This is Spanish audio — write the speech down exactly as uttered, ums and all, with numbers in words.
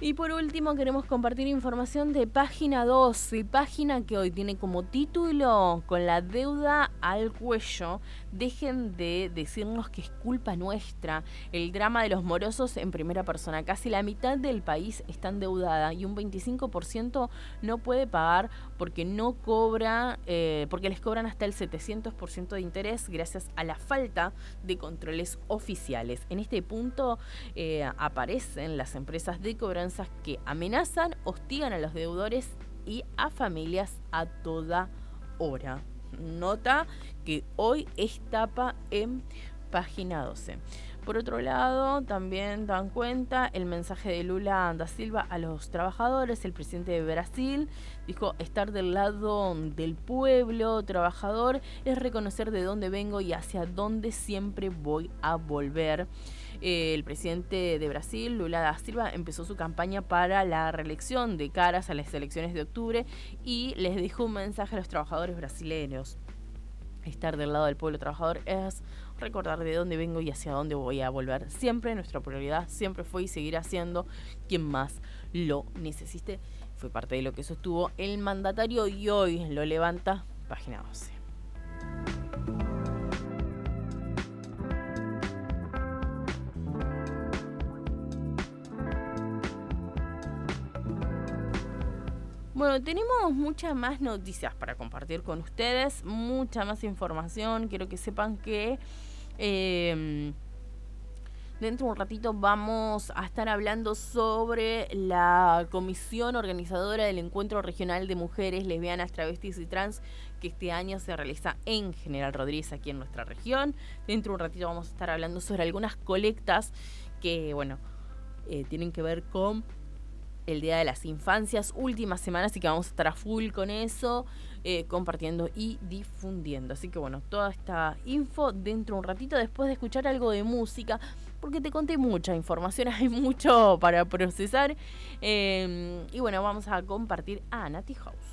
Y por último queremos compartir información de Página doce, página que hoy tiene como título: con la deuda al cuello, dejen de decirnos que es culpa nuestra. El drama de los morosos en primera persona. Casi la mitad del país está endeudada y un veinticinco por ciento no puede pagar porque no cobra, eh, porque les cobran hasta el setecientos por ciento de interés gracias a la falta de controles oficiales. En este punto eh, aparecen las empresas de cobranza que amenazan, hostigan a los deudores y a familias a toda hora. Nota que hoy es tapa en Página doce. Por otro lado, también dan cuenta el mensaje de Lula da Silva a los trabajadores. El presidente de Brasil dijo: estar del lado del pueblo trabajador es reconocer de dónde vengo y hacia dónde siempre voy a volver. Eh, el presidente de Brasil, Lula da Silva, empezó su campaña para la reelección de caras a las elecciones de octubre y les dijo un mensaje a los trabajadores brasileños. Estar del lado del pueblo trabajador es recordar de dónde vengo y hacia dónde voy a volver. Siempre nuestra prioridad, siempre fue y seguirá siendo quien más lo necesite. Fue parte de lo que sostuvo el mandatario y hoy lo levanta Página doce. Bueno, tenemos muchas más noticias para compartir con ustedes, mucha más información. Quiero que sepan que eh, dentro de un ratito vamos a estar hablando sobre la comisión organizadora del Encuentro Regional de Mujeres Lesbianas, Travestis y Trans, que este año se realiza en General Rodríguez, aquí en nuestra región. Dentro de un ratito vamos a estar hablando sobre algunas colectas que, bueno, eh, tienen que ver con el Día de las Infancias, últimas semanas, así que vamos a estar a full con eso, eh, compartiendo y difundiendo. Así que bueno, toda esta info dentro de un ratito, después de escuchar algo de música, porque te conté mucha información, hay mucho para procesar. Eh, y bueno, vamos a compartir a Nati House.